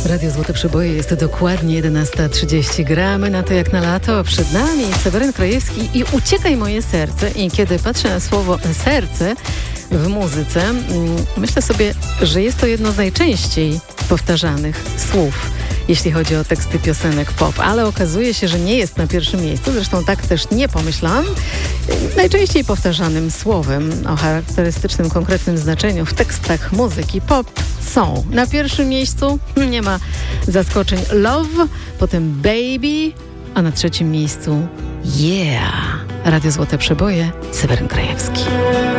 Radio Złote Przeboje, jest dokładnie 11:30. Gramy na to jak na lato. Przed nami Seweryn Krajewski i Uciekaj moje serce. I kiedy patrzę na słowo serce w muzyce, myślę sobie, że jest to jedno z najczęściej powtarzanych słów, jeśli chodzi o teksty piosenek pop, ale okazuje się, że nie jest na pierwszym miejscu. Zresztą tak też nie pomyślałam. Najczęściej powtarzanym słowem o charakterystycznym, konkretnym znaczeniu w tekstach muzyki pop są na pierwszym miejscu, nie ma zaskoczeń, Love, potem Baby, a na trzecim miejscu Yeah. Radio Złote Przeboje, Seweryn Krajewski.